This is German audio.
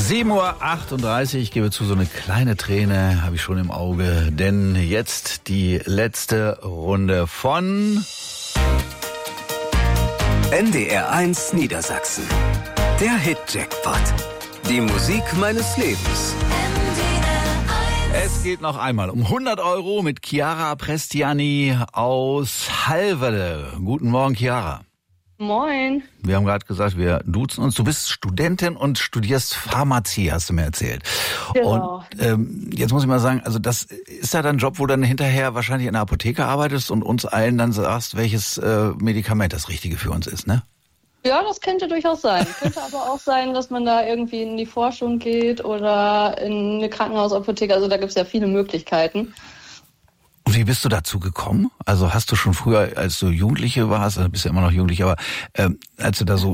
7:38 Uhr, ich gebe zu, so eine kleine Träne habe ich schon im Auge, denn jetzt die letzte Runde von NDR 1 Niedersachsen. Der Hit-Jackpot. Die Musik meines Lebens. Es geht noch einmal um 100 Euro mit Chiara Prestiani aus Halverle. Guten Morgen, Chiara. Moin. Wir haben gerade gesagt, wir duzen uns. Du bist Studentin und studierst Pharmazie, hast du mir erzählt. Genau. Und jetzt muss ich mal sagen, also das ist ja dein Job, wo du dann hinterher wahrscheinlich in der Apotheke arbeitest und uns allen dann sagst, welches Medikament das Richtige für uns ist, ne? Ja, das könnte durchaus sein. Könnte aber auch sein, dass man da irgendwie in die Forschung geht oder in eine Krankenhausapotheke. Also da gibt es ja viele Möglichkeiten. Und wie bist du dazu gekommen? Also hast du schon früher, als du Jugendliche warst, also bist ja immer noch Jugendlich, aber als du da so